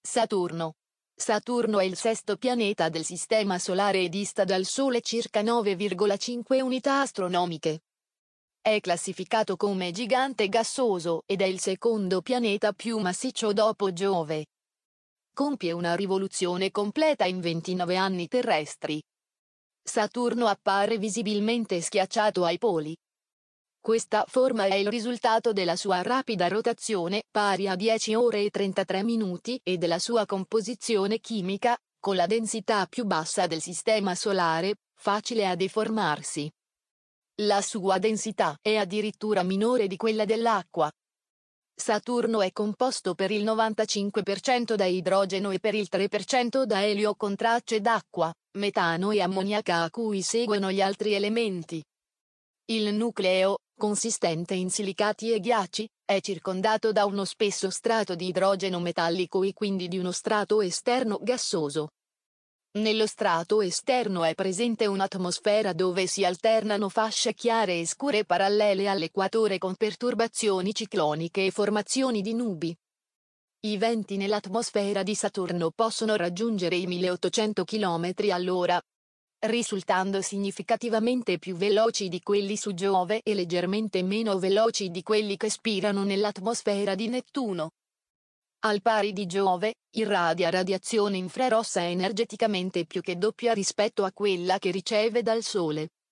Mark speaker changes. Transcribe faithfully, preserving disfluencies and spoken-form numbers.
Speaker 1: Saturno. Saturno è il sesto pianeta del Sistema Solare e dista dal Sole circa nove virgola cinque unità astronomiche. È classificato come gigante gassoso ed è il secondo pianeta più massiccio dopo Giove. Compie una rivoluzione completa in ventinove anni terrestri. Saturno appare visibilmente schiacciato ai poli. Questa forma è il risultato della sua rapida rotazione, pari a dieci ore e trentatré minuti, e della sua composizione chimica, con la densità più bassa del Sistema Solare, facile a deformarsi. La sua densità è addirittura minore di quella dell'acqua. Saturno è composto per il novantacinque per cento da idrogeno e per il tre per cento da elio con tracce d'acqua, metano e ammoniaca a cui seguono gli altri elementi. Il nucleo, consistente in silicati e ghiacci, è circondato da uno spesso strato di idrogeno metallico e quindi di uno strato esterno gassoso. Nello strato esterno è presente un'atmosfera dove si alternano fasce chiare e scure parallele all'equatore con perturbazioni cicloniche e formazioni di nubi. I venti nell'atmosfera di Saturno possono raggiungere i milleottocento chilometri all'ora, risultando significativamente più veloci di quelli su Giove e leggermente meno veloci di quelli che spirano nell'atmosfera di Nettuno. Al pari di Giove, irradia radiazione infrarossa energeticamente più che doppia rispetto a quella che riceve dal Sole.